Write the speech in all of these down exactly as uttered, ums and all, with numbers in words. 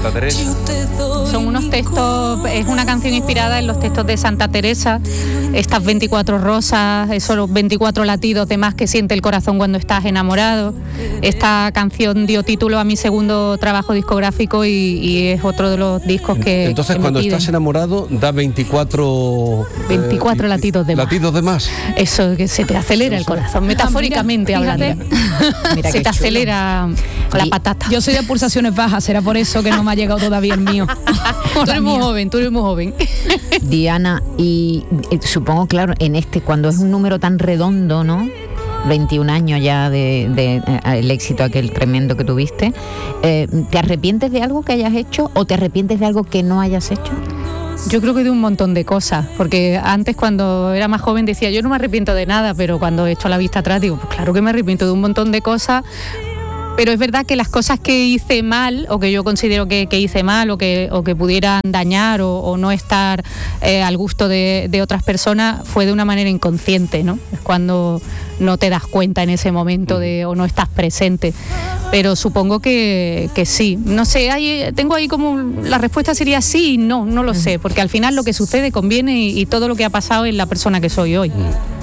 Santa Teresa. Son unos textos, es una canción inspirada en los textos de Santa Teresa, estas veinticuatro rosas, esos los veinticuatro latidos de más que siente el corazón cuando estás enamorado. Esta canción dio título a mi segundo trabajo discográfico y, y es otro de los discos que Entonces, que cuando me piden. estás enamorado, da veinticuatro... veinticuatro eh, latidos de más. Latidos de más. Eso, que se te acelera el corazón, metafóricamente Ah, mira, hablando. Mira Se qué te chulo. acelera la Y patata. Yo soy de pulsaciones bajas, será por eso que no me ha llegado todavía el mío. Tú eres muy joven, tú eres muy joven. Diana, y eh, supongo, claro, en este, cuando es un número tan redondo, ¿no? veintiún años ya de, de, eh, el éxito aquel tremendo que tuviste, eh, ¿te arrepientes de algo que hayas hecho o te arrepientes de algo que no hayas hecho? Yo creo que de un montón de cosas, porque antes cuando era más joven decía yo no me arrepiento de nada, pero cuando he hecho la vista atrás digo, pues claro que me arrepiento de un montón de cosas. Pero es verdad que las cosas que hice mal, o que yo considero que, que hice mal, o que, o que pudieran dañar o, o no estar eh, al gusto de, de otras personas, fue de una manera inconsciente, ¿no? Es cuando no te das cuenta en ese momento de, o no estás presente. Pero supongo que, que sí. No sé, hay, tengo ahí como... La respuesta sería sí y no, no lo sé. Porque al final lo que sucede conviene y, y todo lo que ha pasado es la persona que soy hoy.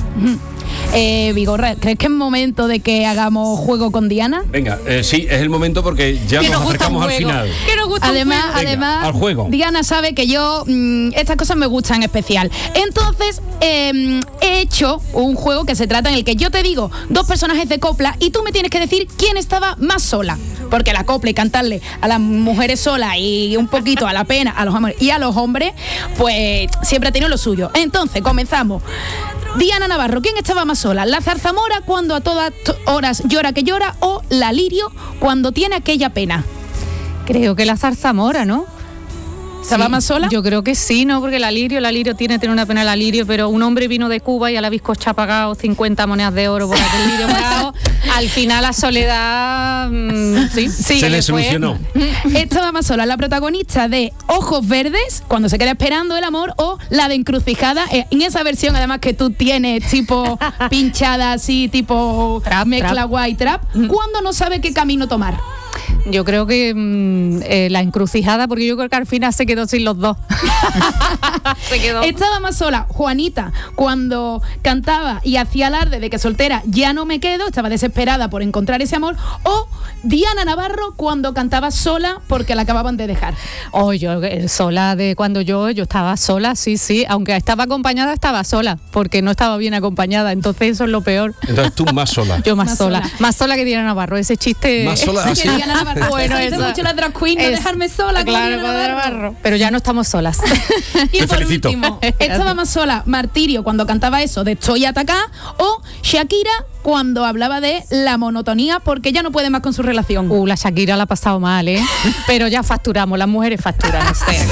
Eh, Vigorra, ¿crees que es momento de que hagamos juego con Diana? Venga, eh, sí, es el momento porque ya nos, nos acercamos al final. Que nos gusta Además, un juego. Venga, además, al juego. Diana sabe que yo mmm, estas cosas me gustan en especial. Entonces, eh, he hecho un juego que se trata en el que yo te digo dos personajes de copla y tú me tienes que decir quién estaba más sola. Porque la copla y cantarle a las mujeres solas y un poquito a la pena a los amores y a los hombres, pues siempre ha tenido lo suyo. Entonces, comenzamos. Diana Navarro, ¿quién estaba más sola? ¿La zarzamora cuando a todas horas llora que llora o la lirio cuando tiene aquella pena? Creo que la zarzamora, ¿no? ¿Estaba Sí, más sola? Yo creo que sí, ¿no? Porque la lirio, la lirio tiene, tiene una pena la lirio, pero un hombre vino de Cuba y a la bizcocha ha pagado cincuenta monedas de oro por aquel lirio morado. Al final la soledad... Mmm, sí, sí, Se le fue. solucionó. Estaba más sola la protagonista de Ojos Verdes, cuando se queda esperando el amor, o la de Encrucijada, eh, en esa versión además que tú tienes, tipo pinchada así, tipo Trap, mezcla trap. guay trap, cuando no sabe qué camino tomar. Yo creo que mmm, eh, la encrucijada, porque yo creo que al final se quedó sin los dos. Se quedó. Estaba más sola Juanita cuando cantaba y hacía alarde de que soltera ya no me quedo, estaba desesperada por encontrar ese amor, o Diana Navarro cuando cantaba sola porque la acababan de dejar. Oh, yo eh, sola de cuando yo, yo estaba sola, sí, sí. Aunque estaba acompañada, estaba sola, porque no estaba bien acompañada. Entonces eso es lo peor. Entonces tú más sola. Yo más, Más sola. sola. Más sola que Diana Navarro. Ese chiste... Más sola, Que así. Diana Navarro, Bueno, se dice eso. mucho la drag queen, no Es- dejarme sola con claro, Diana con Diana Navarro. Navarro. Pero ya no estamos solas. Y Te por felicito. último, estaba más sola Martirio cuando cantaba eso de estoy atacada, o Shakira cuando hablaba de la monotonía porque ya no puede más con su relación. Uh, la Shakira la ha pasado mal, ¿eh? Pero ya facturamos, las mujeres facturan. O sea,